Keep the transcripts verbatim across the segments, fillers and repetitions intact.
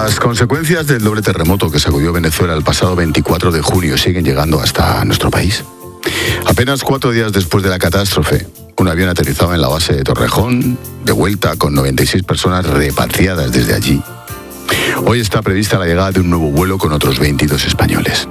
Las consecuencias del doble terremoto que sacudió Venezuela el pasado veinticuatro de junio siguen llegando hasta nuestro país. Apenas cuatro días después de la catástrofe, un avión aterrizaba en la base de Torrejón, de vuelta con noventa y seis personas repatriadas desde allí. Hoy está prevista la llegada de un nuevo vuelo con otros veintidós españoles.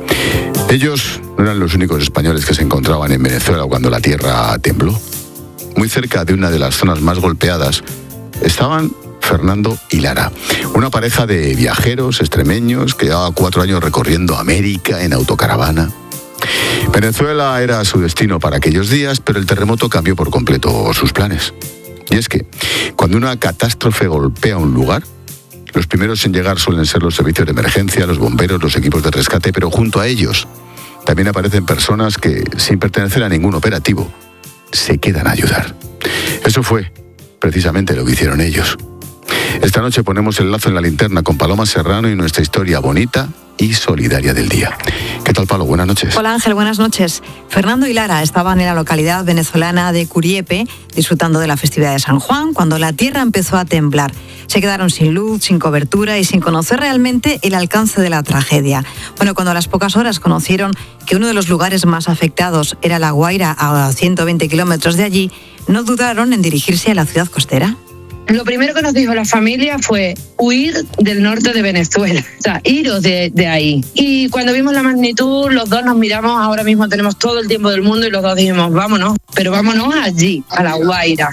Ellos no eran los únicos españoles que se encontraban en Venezuela cuando la tierra tembló. Muy cerca de una de las zonas más golpeadas estaban Fernando y Lara, una pareja de viajeros extremeños que llevaba cuatro años recorriendo América en autocaravana. Venezuela era su destino para aquellos días, pero el terremoto cambió por completo sus planes. Y es que, cuando una catástrofe golpea un lugar, los primeros en llegar suelen ser los servicios de emergencia, los bomberos, los equipos de rescate, pero junto a ellos también aparecen personas que, sin pertenecer a ningún operativo, se quedan a ayudar. Eso fue precisamente lo que hicieron ellos. Esta noche ponemos el lazo en la linterna con Paloma Serrano y nuestra historia bonita y solidaria del día. ¿Qué tal, Palo? Buenas noches. Hola, Ángel, buenas noches. Fernando y Lara estaban en la localidad venezolana de Curiepe disfrutando de la festividad de San Juan cuando la tierra empezó a temblar. Se quedaron sin luz, sin cobertura y sin conocer realmente el alcance de la tragedia. Bueno, cuando a las pocas horas conocieron que uno de los lugares más afectados era La Guaira, a ciento veinte kilómetros de allí, no dudaron en dirigirse a la ciudad costera. Lo primero que nos dijo la familia fue huir del norte de Venezuela, o sea, iros de, de ahí. Y cuando vimos la magnitud, los dos nos miramos, ahora mismo tenemos todo el tiempo del mundo y los dos dijimos, vámonos, pero vámonos allí, a La Guaira.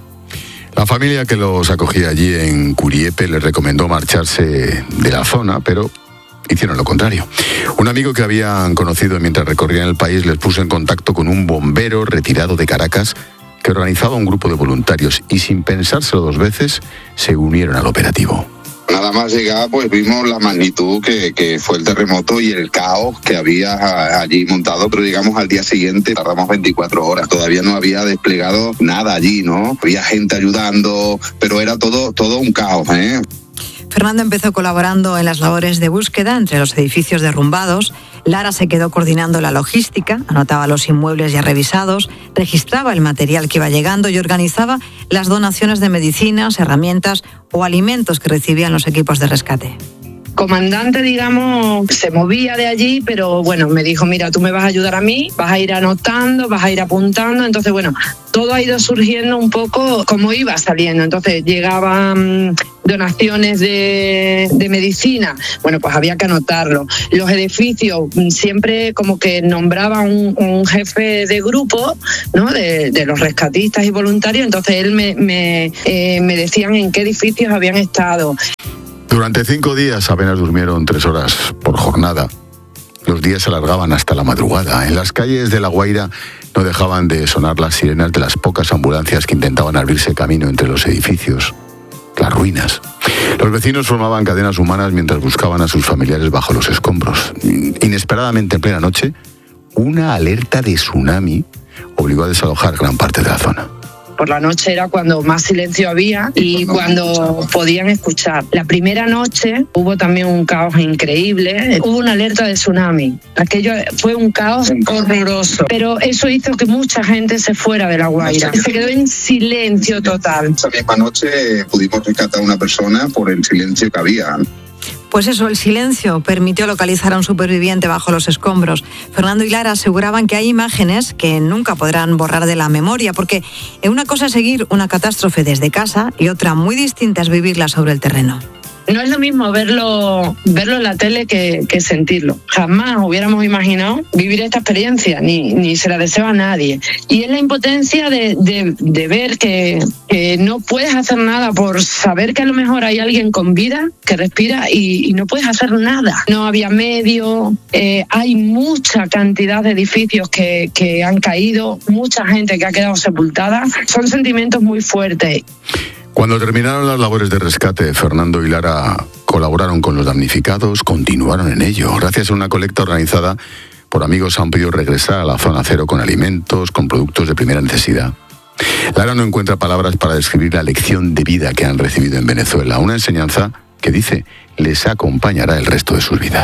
La familia que los acogía allí en Curiepe les recomendó marcharse de la zona, pero hicieron lo contrario. Un amigo que habían conocido mientras recorrían el país les puso en contacto con un bombero retirado de Caracas que organizaba un grupo de voluntarios y sin pensárselo dos veces se unieron al operativo. Nada más llegar, pues vimos la magnitud que, que fue el terremoto y el caos que había allí montado, pero digamos al día siguiente tardamos veinticuatro horas, todavía no había desplegado nada allí, ¿no? Había gente ayudando, pero era todo, todo un caos, ¿eh? Fernando empezó colaborando en las labores de búsqueda entre los edificios derrumbados. Lara se quedó coordinando la logística, anotaba los inmuebles ya revisados, registraba el material que iba llegando y organizaba las donaciones de medicinas, herramientas o alimentos que recibían los equipos de rescate. Comandante, digamos, se movía de allí, pero bueno, me dijo, mira, tú me vas a ayudar a mí, vas a ir anotando, vas a ir apuntando, entonces bueno, todo ha ido surgiendo un poco como iba saliendo, entonces llegaban donaciones de, de medicina, bueno, pues había que anotarlo. Los edificios siempre como que nombraban un, un jefe de grupo, ¿no? De, de los rescatistas y voluntarios, entonces él me, me, eh, me decían en qué edificios habían estado. Durante cinco días apenas durmieron tres horas por jornada. Los días se alargaban hasta la madrugada. En las calles de La Guaira no dejaban de sonar las sirenas de las pocas ambulancias que intentaban abrirse camino entre los edificios, las ruinas. Los vecinos formaban cadenas humanas mientras buscaban a sus familiares bajo los escombros. Inesperadamente, en plena noche, una alerta de tsunami obligó a desalojar gran parte de la zona. Por la noche era cuando más silencio había y cuando podían escuchar. La primera noche hubo también un caos increíble. Hubo una alerta de tsunami. Aquello fue un caos horroroso. Pero eso hizo que mucha gente se fuera de La Guaira. Se quedó en silencio total. Esa misma noche pudimos rescatar a una persona por el silencio que había. Pues eso, el silencio permitió localizar a un superviviente bajo los escombros. Fernando y Lara aseguraban que hay imágenes que nunca podrán borrar de la memoria, porque una cosa es seguir una catástrofe desde casa y otra muy distinta es vivirla sobre el terreno. No es lo mismo verlo, verlo en la tele que, que sentirlo. Jamás hubiéramos imaginado vivir esta experiencia, ni, ni se la deseo a nadie. Y es la impotencia de, de, de ver que, que no puedes hacer nada por saber que a lo mejor hay alguien con vida que respira y, y no puedes hacer nada. No había medio, eh, hay mucha cantidad de edificios que, que han caído, mucha gente que ha quedado sepultada. Son sentimientos muy fuertes. Cuando terminaron las labores de rescate, Fernando y Lara colaboraron con los damnificados, continuaron en ello. Gracias a una colecta organizada por amigos han podido regresar a la zona cero con alimentos, con productos de primera necesidad. Lara no encuentra palabras para describir la lección de vida que han recibido en Venezuela, una enseñanza que dice les acompañará el resto de sus vidas.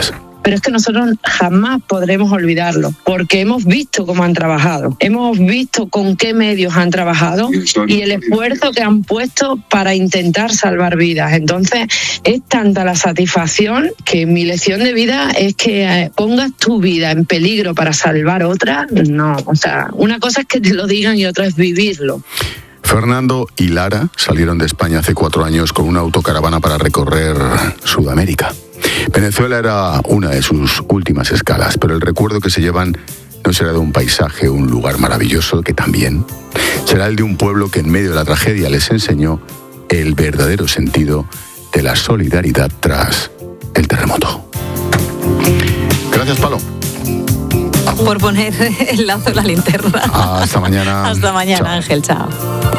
pero es que nosotros jamás podremos olvidarlo, porque hemos visto cómo han trabajado, hemos visto con qué medios han trabajado y el esfuerzo que han puesto para intentar salvar vidas. Entonces, es tanta la satisfacción que mi lección de vida es que pongas tu vida en peligro para salvar otra. No, o sea, una cosa es que te lo digan y otra es vivirlo. Fernando y Lara salieron de España hace cuatro años con una autocaravana para recorrer Sudamérica. Venezuela era una de sus últimas escalas, pero el recuerdo que se llevan no será de un paisaje, un lugar maravilloso, que también será el de un pueblo que en medio de la tragedia les enseñó el verdadero sentido de la solidaridad tras el terremoto. Gracias, Palo. Por poner el lazo en la linterna. Hasta mañana. Hasta mañana, chao. Ángel, chao.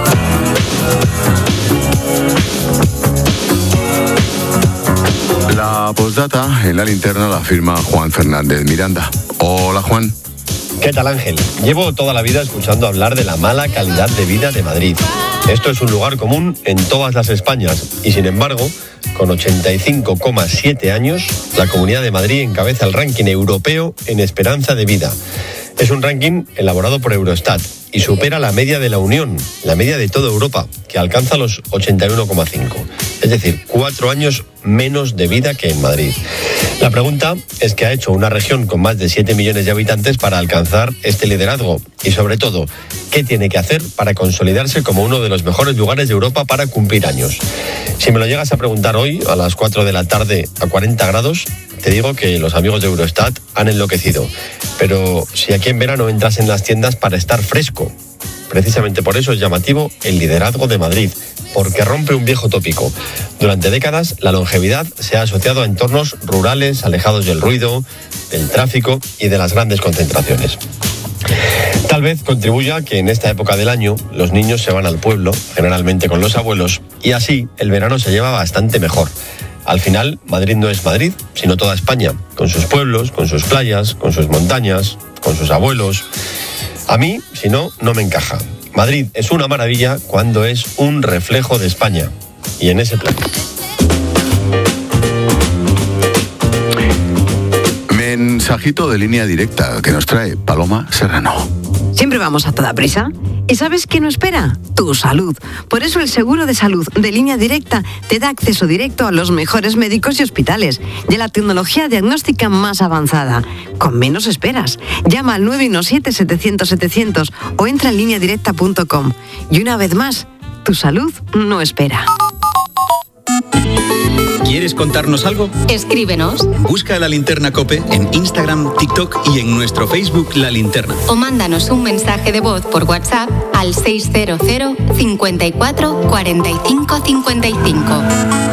La postdata en la linterna la firma Juan Fernández Miranda. Hola, Juan. ¿Qué tal, Ángel? Llevo toda la vida escuchando hablar de la mala calidad de vida de Madrid. Esto es un lugar común en todas las Españas y, sin embargo, con ochenta y cinco coma siete años, la Comunidad de Madrid encabeza el ranking europeo en esperanza de vida. Es un ranking elaborado por Eurostat y supera la media de la Unión, la media de toda Europa, que alcanza los ochenta y uno coma cinco. Es decir, cuatro años menos de vida que en Madrid. La pregunta es qué ha hecho una región con más de siete millones de habitantes para alcanzar este liderazgo y, sobre todo, qué tiene que hacer para consolidarse como uno de los mejores lugares de Europa para cumplir años. Si me lo llegas a preguntar hoy, a las cuatro de la tarde, a cuarenta grados, te digo que los amigos de Eurostat han enloquecido. Pero si aquí en verano entras en las tiendas para estar fresco, precisamente por eso es llamativo el liderazgo de Madrid, porque rompe un viejo tópico. Durante décadas, la longevidad se ha asociado a entornos rurales, alejados del ruido, del tráfico y de las grandes concentraciones. Tal vez contribuya a que en esta época del año los niños se van al pueblo, generalmente con los abuelos, y así el verano se lleva bastante mejor. Al final, Madrid no es Madrid, sino toda España, con sus pueblos, con sus playas, con sus montañas, con sus abuelos. A mí, si no, no me encaja. Madrid es una maravilla cuando es un reflejo de España. Y en ese plan. Mensajito de línea directa que nos trae Paloma Serrano. Siempre vamos a toda prisa. ¿Y sabes qué nos espera? Tu salud. Por eso el seguro de salud de Línea Directa te da acceso directo a los mejores médicos y hospitales y a la tecnología diagnóstica más avanzada. Con menos esperas. Llama al nueve uno siete, setecientos, setecientos o entra en línea directa punto com. Y una vez más, tu salud no espera. ¿Quieres contarnos algo? Escríbenos. Busca La Linterna COPE en Instagram, TikTok y en nuestro Facebook La Linterna. O mándanos un mensaje de voz por WhatsApp al seis cero cero, cincuenta y cuatro, cuarenta y cinco, cincuenta y cinco.